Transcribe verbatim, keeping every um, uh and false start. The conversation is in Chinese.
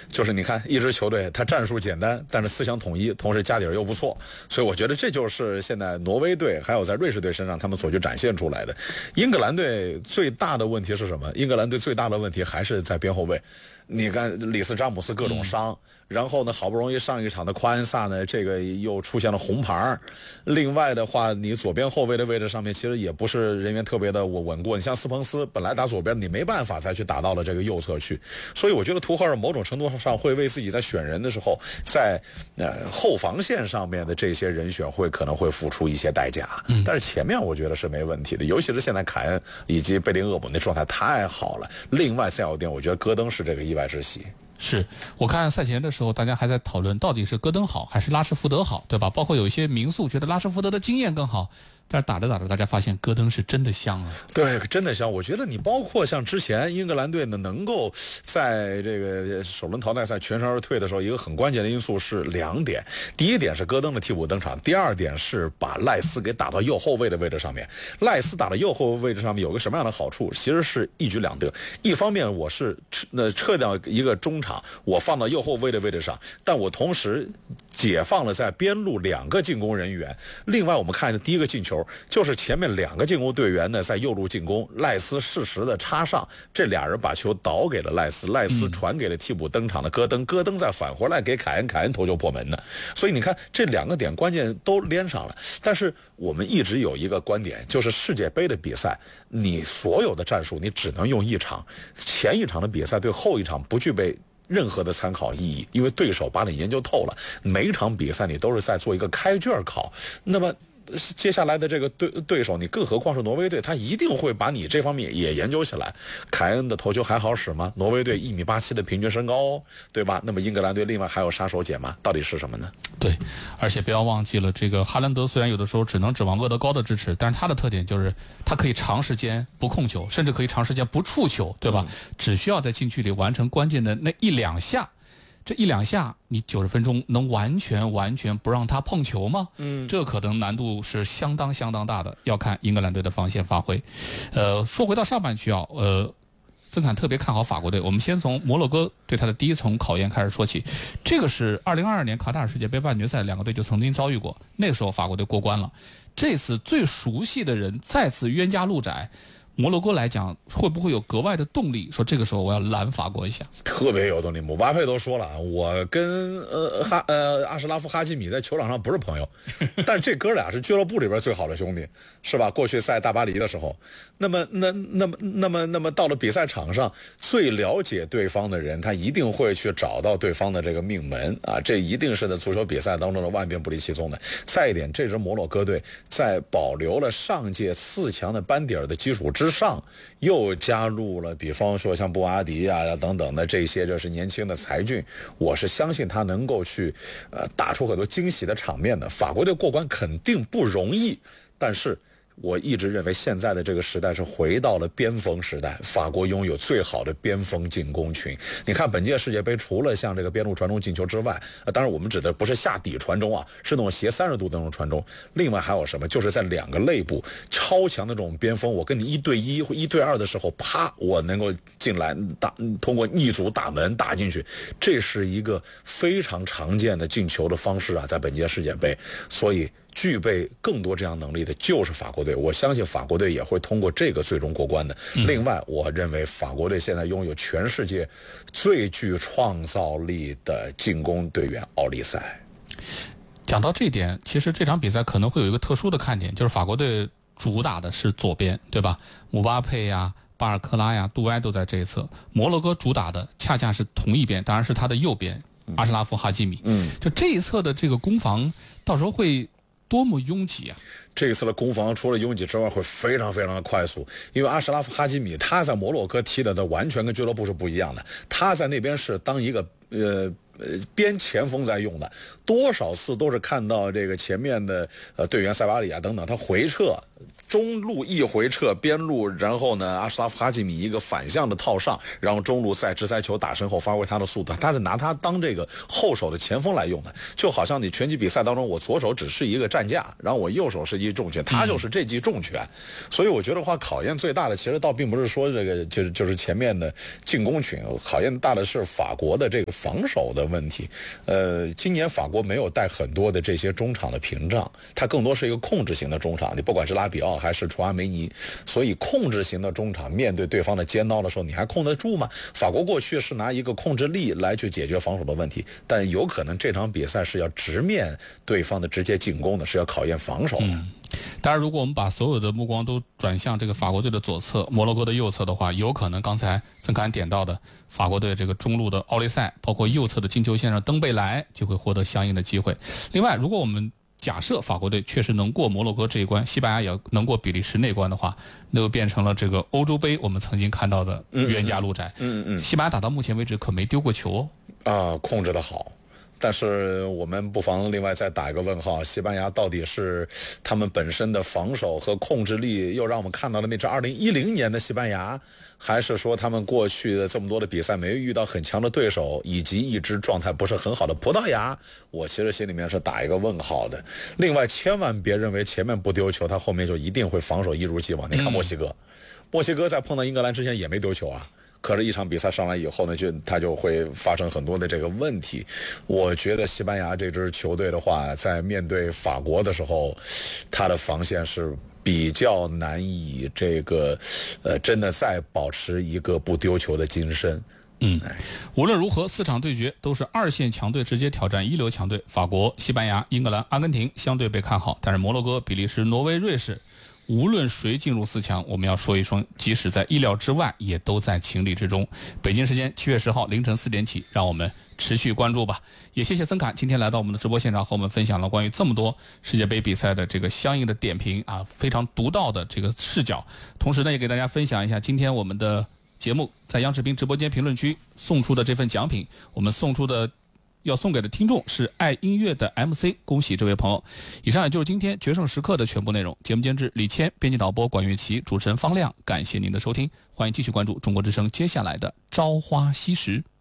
就是你看一支球队，它战术简单，但是思想统一，同时家底儿又不错，所以我觉得这就是现在挪威队还有在瑞士队身上他们所去展现出来的。英格兰队最大的问题是什么？英格兰队最大的问题还是在边后卫。你看里斯詹姆斯各种伤、嗯、然后呢好不容易上一场的夸恩萨呢这个又出现了红牌。另外的话你左边后卫的位置上面其实也不是人员特别的稳固，你像斯彭斯本来打左边你没办法才去打到了这个右侧去，所以我觉得图赫尔某种程度上会为自己在选人的时候在呃后防线上面的这些人选会可能会付出一些代价、嗯、但是前面我觉得是没问题的，尤其是现在凯恩以及贝林厄姆那状态太好了。另外赛尔店我觉得戈登是这个意外之喜。 是我看赛前的时候大家还在讨论到底是戈登好还是拉什福德好，对吧？包括有一些民宿觉得拉什福德的经验更好，但是打着打着大家发现戈登是真的香啊。 对，真的香。我觉得你包括像之前英格兰队呢能够在这个首轮淘汰赛全身而退的时候，一个很关键的因素是两点。第一点是戈登的替补登场，第二点是把赖斯给打到右后卫的位置上面。赖斯打到右后卫位置上面有个什么样的好处？其实是一举两得。一方面我是呃撤掉一个中场，我放到右后卫的位置上，但我同时解放了在边路两个进攻人员。另外我们看的第一个进球就是前面两个进攻队员呢在右路进攻，赖斯适时的插上，这俩人把球倒给了赖斯，赖斯传给了替补登场的戈登，戈登再返回来给凯恩，凯恩头球破门的。所以你看这两个点关键都连上了。但是我们一直有一个观点，就是世界杯的比赛你所有的战术你只能用一场，前一场的比赛对后一场不具备任何的参考意义，因为对手把你研究透了，每一场比赛你都是在做一个开卷考。那么接下来的这个对对手，你更何况是挪威队，他一定会把你这方面也研究起来。凯恩的头球还好使吗？挪威队一米八七的平均身高，对吧？那么英格兰队另外还有杀手锏吗？到底是什么呢？ 对，而且不要忘记了，这个哈兰德虽然有的时候只能指望厄德高的支持，但是他的特点就是他可以长时间不控球，甚至可以长时间不触球，对吧？嗯、只需要在禁区里完成关键的那一两下。这一两下你九十分钟能完全完全不让他碰球吗？嗯，这可能难度是相当相当大的，要看英格兰队的防线发挥。呃，说回到上半区啊，呃，曾侃特别看好法国队。我们先从摩洛哥对他的第一重考验开始说起。这个是二零二二年卡塔尔世界杯半决赛，两个队就曾经遭遇过，那个时候法国队过关了。这次最熟悉的人再次冤家路窄。摩洛哥来讲会不会有格外的动力，说这个时候我要拦法国一下？ 特别有动力。姆巴佩都说了，我跟呃哈呃阿什拉夫哈基米在球场上不是朋友，但这哥俩是俱乐部里边最好的兄弟，是吧？过去在大巴黎的时候，那么那那么那么那么到了比赛场上，最了解对方的人，他一定会去找到对方的这个命门啊，这一定是在足球比赛当中的万变不离其宗的。再一点，这支摩洛哥队在保留了上届四强的班底儿的基础之之上又加入了比方说像布阿迪啊等等的这些就是年轻的才俊，我是相信他能够去呃打出很多惊喜的场面的。法国队过关肯定不容易，但是我一直认为现在的这个时代是回到了边锋时代，法国拥有最好的边锋进攻群。你看本届世界杯除了像这个边路传中进球之外，呃、当然我们指的不是下底传中啊，是那种斜三十度的那种传中。另外还有什么？就是在两个肋部超强的这种边锋，我跟你一对一或一对二的时候，啪，我能够进来打，通过逆阻打门打进去，这是一个非常常见的进球的方式啊，在本届世界杯。所以具备更多这样能力的就是法国队，我相信法国队也会通过这个最终过关的。嗯、另外，我认为法国队现在拥有全世界最具创造力的进攻队员奥利塞。 讲到这一点，其实这场比赛可能会有一个特殊的看点，就是法国队主打的是左边，对吧？姆巴佩呀、巴尔克拉呀、杜埃都在这一侧。摩洛哥主打的恰恰是同一边，当然是他的右边，阿什拉夫哈基米。嗯，就这一侧的这个攻防，到时候会多么拥挤啊！ 这一次的攻防除了拥挤之外，会非常非常的快速，因为阿什拉夫哈基米他在摩洛哥踢的的完全跟俱乐部是不一样的，他在那边是当一个呃。呃，边前锋在用的，多少次都是看到这个前面的呃队员塞瓦里亚等等，他回撤中路一回撤，边路，然后呢，阿什拉夫哈基米一个反向的套上，然后中路在直塞球打身后发挥他的速度，他是拿他当这个后手的前锋来用的，就好像你拳击比赛当中，我左手只是一个战架，然后我右手是一重拳，他就是这记重拳，所以我觉得话考验最大的，其实倒并不是说这个就是就是前面的进攻群，考验大的是法国的这个防守的问题。呃，今年法国没有带很多的这些中场的屏障，它更多是一个控制型的中场，你不管是拉比奥还是楚阿梅尼，所以控制型的中场面对对方的尖刀的时候，你还控得住吗？法国过去是拿一个控制力来去解决防守的问题，但有可能这场比赛是要直面对方的直接进攻的，是要考验防守的。 嗯，当然，如果我们把所有的目光都转向这个法国队的左侧，摩洛哥的右侧的话，有可能刚才曾凯点到的法国队这个中路的奥利塞，包括右侧的进球线上登贝莱就会获得相应的机会。另外，如果我们假设法国队确实能过摩洛哥这一关，西班牙也能过比利时那关的话，那就变成了这个欧洲杯我们曾经看到的冤家路窄。 嗯 嗯, 嗯, 嗯， 西班牙打到目前为止可没丢过球啊、呃，控制得好。但是我们不妨另外再打一个问号，西班牙到底是他们本身的防守和控制力又让我们看到了那支二零一零年的西班牙，还是说他们过去的这么多的比赛没有遇到很强的对手，以及一支状态不是很好的葡萄牙？我其实心里面是打一个问号的。另外千万别认为前面不丢球，他后面就一定会防守一如既往。你看墨西哥，嗯、墨西哥在碰到英格兰之前也没丢球啊。可是，一场比赛上来以后呢，就他就会发生很多的这个问题。我觉得西班牙这支球队的话，在面对法国的时候，他的防线是比较难以这个，呃，真的再保持一个不丢球的精神。 嗯，无论如何，四场对决都是二线强队直接挑战一流强队，法国、西班牙、英格兰、阿根廷相对被看好，但是摩洛哥、比利时、挪威、瑞士。无论谁进入四强，我们要说一说，即使在意料之外，也都在情理之中。北京时间七月十号凌晨四点起，让我们持续关注吧。也谢谢曾侃今天来到我们的直播现场，和我们分享了关于这么多世界杯比赛的这个相应的点评啊，非常独到的这个视角。同时呢，也给大家分享一下今天我们的节目在央视频直播间评论区送出的这份奖品，我们送出的。要送给的听众是爱音乐的 M C， 恭喜这位朋友。以上也就是今天决胜时刻的全部内容。节目监制李谦，编辑导播管乐琪，主持人方亮。感谢您的收听，欢迎继续关注中国之声接下来的朝花夕拾。